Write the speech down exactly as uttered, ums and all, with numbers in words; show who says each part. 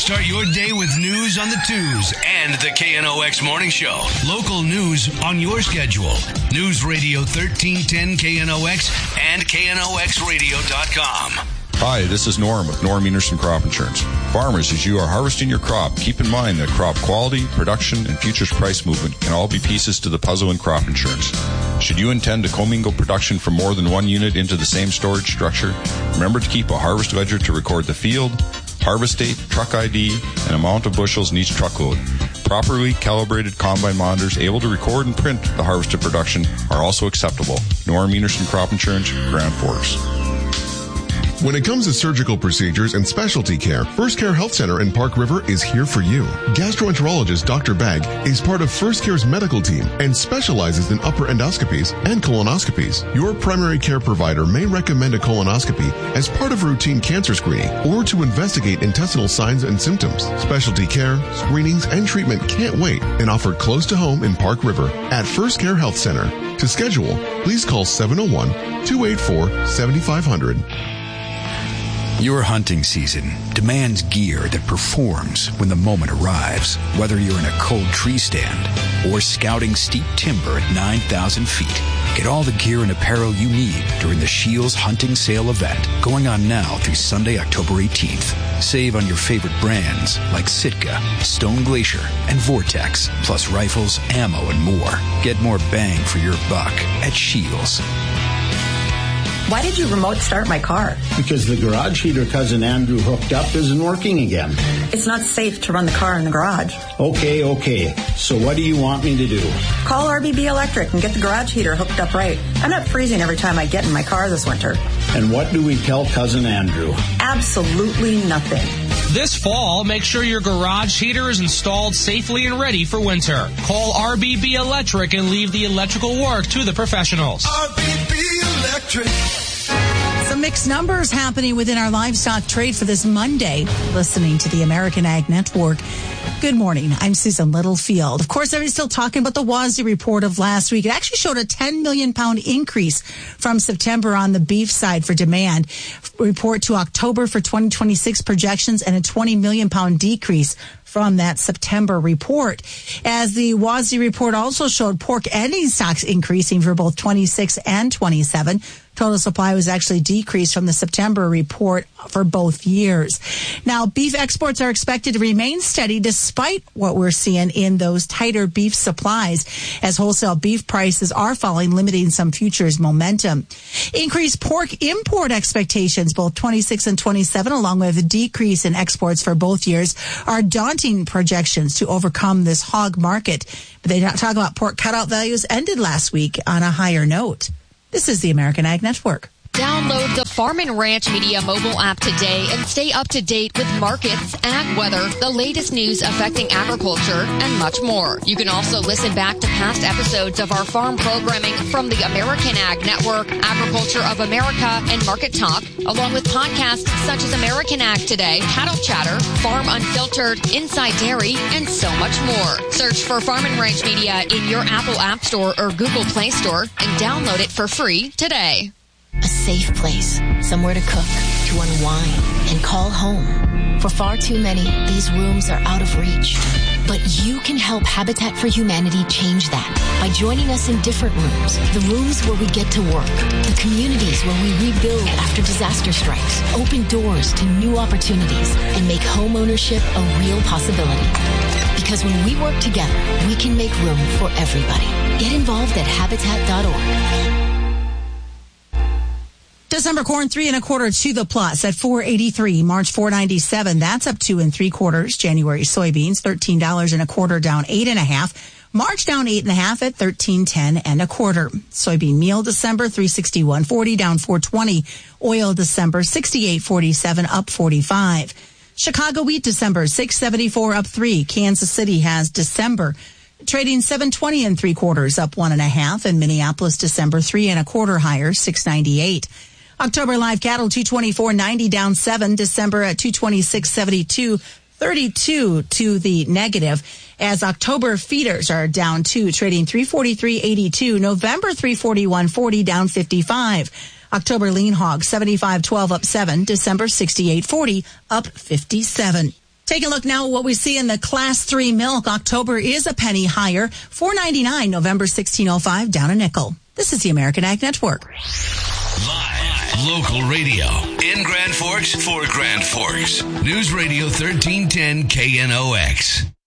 Speaker 1: Start your day with news on the twos and the K N O X Morning Show. Local news on your schedule. News Radio thirteen ten K N O X and K N O X radio dot com.
Speaker 2: Hi, this is Norm with Norm Enerson Crop Insurance. Farmers, as you are harvesting your crop, keep in mind that crop quality, production, and futures price movement can all be pieces to the puzzle in crop insurance. Should you intend to commingle production from more than one unit into the same storage structure, remember to keep a harvest ledger to record the field, harvest date, truck I D, and amount of bushels in each truckload. Properly calibrated combine monitors able to record and print the harvested production are also acceptable. Norm Enerson Crop Insurance, Grand Forks.
Speaker 3: When it comes to surgical procedures and specialty care, First Care Health Center in Park River is here for you. Gastroenterologist Doctor Bagg is part of First Care's medical team and specializes in upper endoscopies and colonoscopies. Your primary care provider may recommend a colonoscopy as part of routine cancer screening or to investigate intestinal signs and symptoms. Specialty care, screenings, and treatment can't wait and offered close to home in Park River at First Care Health Center. To schedule, please call seven oh one, two eight four, seven five zero zero.
Speaker 4: Your hunting season demands gear that performs when the moment arrives, whether you're in a cold tree stand or scouting steep timber at nine thousand feet. Get all the gear and apparel you need during the Shields Hunting Sale event going on now through Sunday, October eighteenth. Save on your favorite brands like Sitka, Stone Glacier, and Vortex, plus rifles, ammo, and more. Get more bang for your buck at Shields.
Speaker 5: Why did you remote start my car?
Speaker 6: Because the garage heater Cousin Andrew hooked up isn't working again.
Speaker 5: It's not safe to run the car in the garage.
Speaker 6: Okay, okay. So what do you want me to do?
Speaker 5: Call R B B Electric and get the garage heater hooked up right. I'm not freezing every time I get in my car this winter.
Speaker 6: And what do we tell Cousin Andrew?
Speaker 5: Absolutely nothing.
Speaker 7: This fall, make sure your garage heater is installed safely and ready for winter. Call R B B Electric and leave the electrical work to the professionals.
Speaker 8: R B B Electric.
Speaker 9: Some mixed numbers happening within our livestock trade for this Monday. Listening to the American Ag Network. Good morning. I'm Susan Littlefield. Of course, everybody's still talking about the W A S D report of last week. It actually showed a ten million pound increase from September on the beef side for demand. Report to October for twenty twenty-six projections and a twenty million pound decrease from that September report. As the W A S D report also showed pork ending stocks increasing for both twenty-six and twenty-seven. Total supply was actually decreased from the September report for both years. Now, beef exports are expected to remain steady despite what we're seeing in those tighter beef supplies as wholesale beef prices are falling, limiting some futures momentum. Increased pork import expectations, both twenty-six and twenty-seven, along with a decrease in exports for both years, are daunting projections to overcome this hog market. But they talk about pork cutout values ended last week on a higher note. This is the American Ag Network.
Speaker 10: Download the Farm and Ranch Media mobile app today and stay up to date with markets, ag weather, the latest news affecting agriculture, and much more. You can also listen back to past episodes of our farm programming from the American Ag Network, Agriculture of America, and Market Talk, along with podcasts such as American Ag Today, Cattle Chatter, Farm Unfiltered, Inside Dairy, and so much more. Search for Farm and Ranch Media in your Apple App Store or Google Play Store and download it for free today.
Speaker 11: A safe place, somewhere to cook, to unwind, and call home. For far too many, these rooms are out of reach. But you can help Habitat for Humanity change that by joining us in different rooms. The rooms where we get to work. The communities where we rebuild after disaster strikes. Open doors to new opportunities and make home ownership a real possibility. Because when we work together, we can make room for everybody. Get involved at habitat dot org.
Speaker 9: December corn three and a quarter to the plus at four eighty-three. March four ninety-seven. That's up two and three quarters. January soybeans thirteen dollars and a quarter, down eight and a half. March down eight and a half at thirteen ten and a quarter. Soybean meal December three sixty-one forty, down four twenty. Oil December sixty-eight forty-seven, up forty-five. Chicago wheat December six seventy-four, up three. Kansas City has December trading seven twenty and three quarters, up one and a half. And Minneapolis December three and a quarter higher, six ninety-eight. October live cattle two twenty-four ninety, down seven. December at two twenty-six seventy-two, thirty-two to the negative. As October feeders are down two, trading three forty-three eighty-two. November three forty-one forty, down fifty-five. October lean hog seventy-five twelve, up seven. December sixty-eight forty, up fifty-seven. Take a look now at what we see in the Class three milk. October is a penny higher, four ninety-nine. November sixteen oh five, down a nickel. This is the American Ag Network.
Speaker 1: Live, local radio in Grand Forks for Grand Forks. News Radio thirteen ten K N O X.